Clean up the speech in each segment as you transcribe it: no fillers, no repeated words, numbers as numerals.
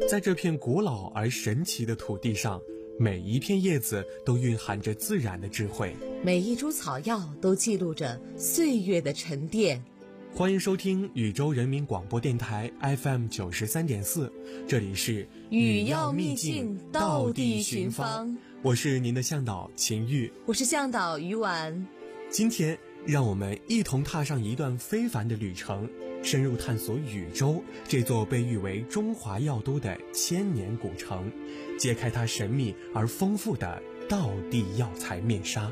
在这片古老而神奇的土地上，每一片叶子都蕴含着自然的智慧， 每一株草药都记录着岁月的沉淀。 欢迎收听禹州人民广播电台 FM 93.4，这里是语要秘境，道地寻芳。 我是您的向导秦玉， 我是向导于婉。 今天让我们一同踏上一段非凡的旅程，深入探索禹州这座被誉为中华药都的千年古城，揭开它神秘而丰富的道地药材面纱。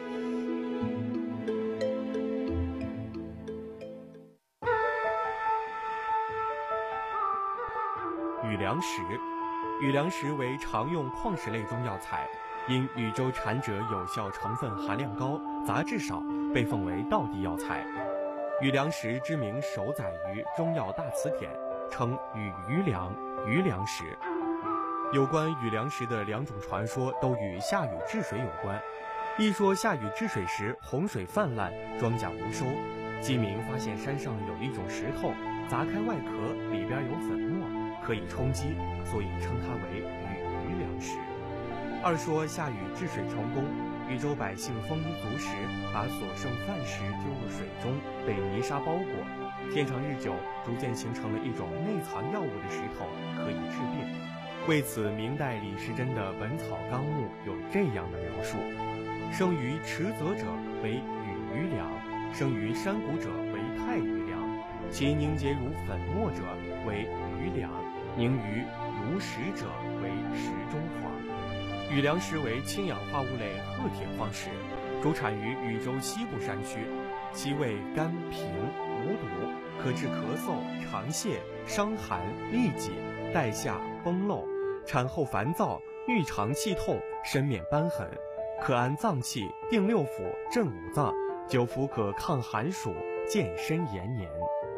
禹良石，禹良石为常用矿石类中药材，因禹州产者有效成分含量高，杂质少，被奉为道地药材。禹良石之名首载于《中药大辞典》，称禹余良、余良石。有关禹良石的两种传说都与下禹治水有关。一说下禹治水时洪水泛滥，庄稼无收，饥民发现山上有一种石头，砸开外壳，里边有粉末，可以充饥，所以称它为禹余良石。二说下禹治水成功，禹州百姓丰衣足食，把所剩饭食丢入水中，被泥沙包裹，天长日久，逐渐形成了一种内藏药物的石头，可以治病。为此，明代李时珍的《本草纲目》有这样的描述：生于池泽者为禹余良，生于山谷者为太余良，其凝结如粉末者为余良，凝于如石者为石中黄。禹良石为氢氧化物类褐铁矿石，主产于禹州西部山区，其味甘平无毒，可治咳嗽、肠泻、伤寒、痢疾、带下、崩漏，产后烦躁、郁肠气痛、身面瘢痕，可安脏气、定六腑、镇五脏，久服可抗寒暑、健身延年。